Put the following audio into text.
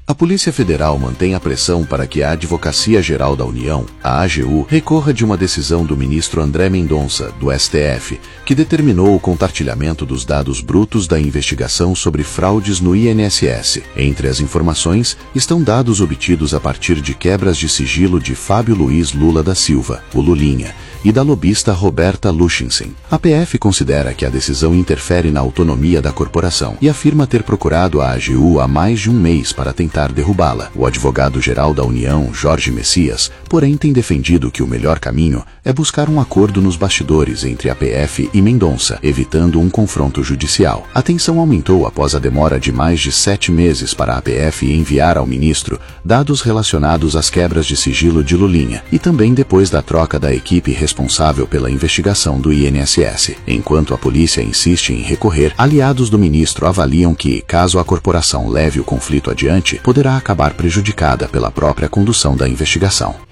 A Polícia Federal mantém a pressão para que a Advocacia Geral da União, a AGU, recorra de uma decisão do ministro André Mendonça, do STF, que determinou o compartilhamento dos dados brutos da investigação sobre fraudes no INSS. Entre as informações estão dados obtidos a partir de quebras de sigilo de Fábio Luiz Lula da Silva, o Lulinha, e da lobista Roberta Luchinsen. A PF considera que a decisão interfere na autonomia da corporação e afirma ter procurado a AGU há mais de um mês para tentar derrubá-la. O advogado-geral da União, Jorge Messias, porém tem defendido que o melhor caminho é buscar um acordo nos bastidores entre a PF e Mendonça, evitando um confronto judicial. A tensão aumentou após a demora de mais de 7 meses para a PF enviar ao ministro dados relacionados às quebras de sigilo de Lulinha e também depois da troca da equipe responsável pela investigação do INSS. Enquanto a polícia insiste em recorrer, aliados do ministro avaliam que, caso a corporação leve o conflito adiante, poderá acabar prejudicada pela própria condução da investigação.